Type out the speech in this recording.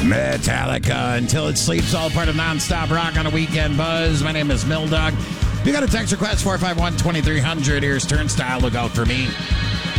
Metallica, Until It Sleeps, all part of Non-Stop Rock on a Weekend Buzz. My name is Milldog. If you got a text request, 451-2300, here's Turnstile. Look out for me.